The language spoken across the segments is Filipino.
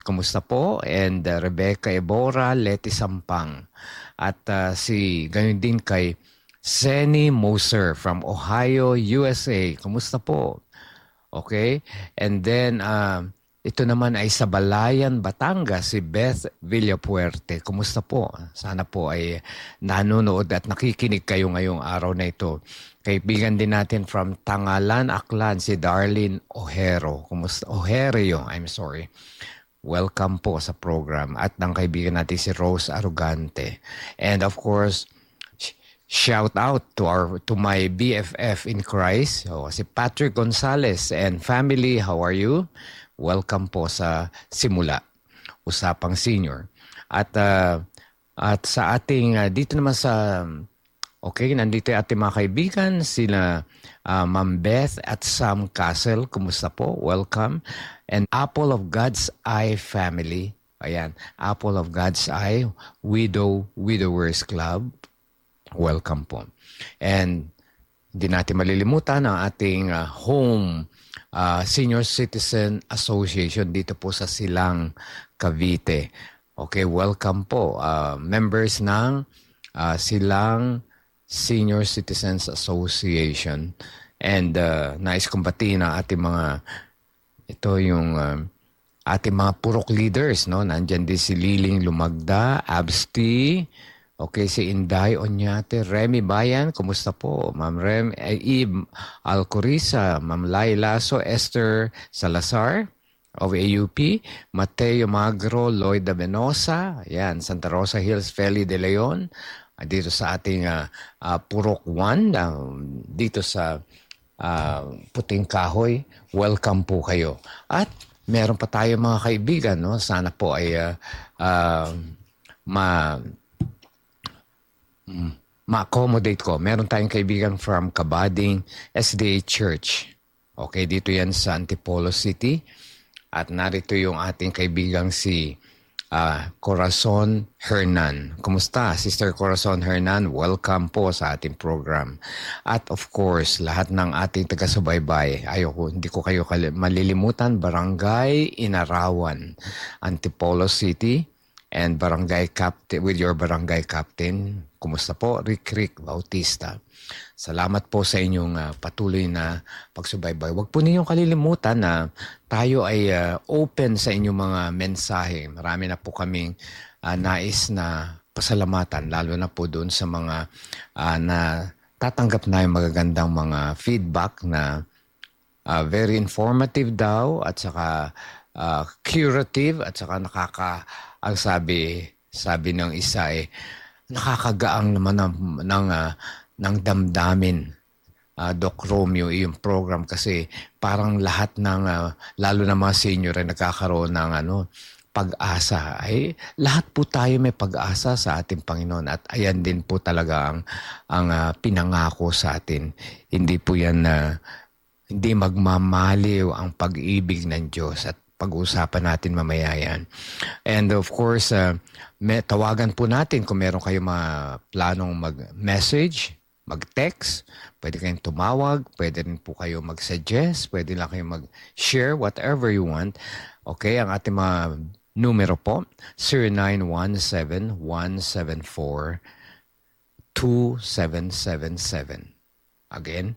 kumusta po? And Rebecca Ebora, Leti Sampang. At gayon din kay Senny Moser from Ohio, USA. Kumusta po? Okay? And then, ito naman ay sa Balayan, Batangas, si Beth Villapuerte. Kumusta po? Sana po ay nanonood at nakikinig kayo ngayong araw na ito. Kaibigan din natin from Tangalan, Aklan, si Darlene Ojero. Kumusta? Ojerio, I'm sorry. Welcome po sa program. At ng kaibigan natin si Rose Arugante. And of course, shout out to my BFF in Christ, si Patrick Gonzalez and family. How are you? Welcome po sa Simula, Usapang Senior. At sa ating dito naman sa nandito yung ating mga kaibigan, sila Ma'am Beth at Sam Castle. Kumusta po? Welcome. And Apple of God's Eye family. Ayan, Apple of God's Eye, Widowers Club. Welcome po. And hindi natin malilimutan ang ating home Senior Citizen Association dito po sa Silang, Cavite. Okay, welcome po. Members ng Silang Senior Citizens Association. And nais kong batiin ang ating mga, ito yung ating mga purok leaders, no? Nandyan din si Liling Lumagda, Absti, okay, si Inday Onyate, Remy Bayan, kumusta po? Ma'am Eve Alcoriza, Ma'am Lai Lasso, Esther Salazar of AUP, Mateo Magro, Lloyd Venosa, yan, Santa Rosa Hills, Feli de Leon, dito sa ating Purok 1, dito sa Puting Kahoy. Welcome po kayo. At meron pa tayo mga kaibigan, no? Sana po ay ma-accommodate ko. Meron tayong kaibigan from Kabading SDA Church. Okay, dito yan sa Antipolo City. At narito yung ating kaibigang si Corazon Hernan. Kumusta, Sister Corazon Hernan? Welcome po sa ating program. At of course, lahat ng ating taga-subaybay, hindi ko kayo malilimutan, Barangay Inarawan, Antipolo City, and Barangay Captain, with your Barangay Captain. Kumusta po? Rick Bautista. Salamat po sa inyong patuloy na pagsubaybay. Huwag po ninyong kalilimutan na tayo ay open sa inyong mga mensahe. Marami na po kaming nais na pasalamatan, lalo na po doon sa mga na tatanggap na yung magagandang mga feedback na very informative daw at saka curative at saka ang sabi ng isa nakakagaang naman ng damdamin, Doc Romeo, yung program kasi parang lahat ng, lalo na mga senior ay nagkakaroon ng pag-asa. Lahat po tayo may pag-asa sa ating Panginoon at ayan din po talaga ang pinangako sa atin. Hindi po yan hindi magmamaliw ang pag-ibig ng Diyos at pag-uusapan natin mamaya yan. And of course, tawagan po natin kung meron kayo mga planong mag-message, mag-text, pwede kayong tumawag, pwede rin po kayo mag-suggest, pwede lang kayo mag-share, whatever you want. Okay, ang ating mga numero po, 0917-174-2777. Again,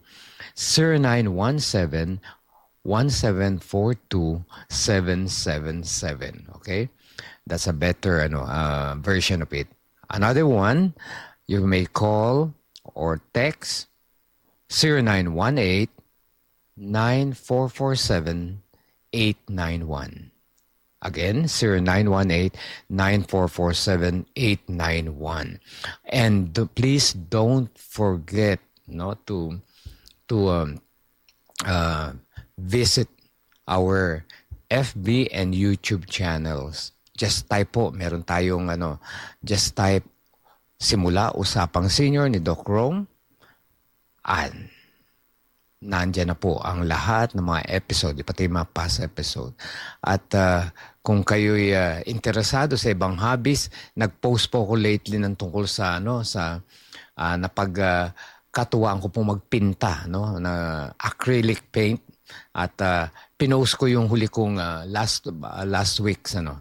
0917-1742-777. Okay? That's a better version of it. Another one, you may call or text 0918-9447-891. Again, 0918-9447-891. And please don't forget to visit our FB and YouTube channels. Just type po, meron tayong just type Simula Usapang Senior ni Doc Rome. And nandyan na po ang lahat ng mga episode, pati mga past episode. At kung kayo'y interesado sa ibang hobbies, nag-post po ako lately ng tungkol sa napagkatuwaan ko pong magpinta, na acrylic paint. At pinost ko yung huli kong last week's